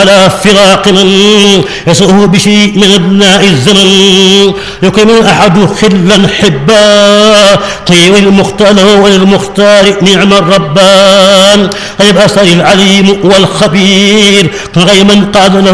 على فراق من يسوء بشيء من ابناء الزمن يكرم الاحد خلا حبا طيب المختار وللمختار نعم الربان. أي العليم والخبير غير من قاد له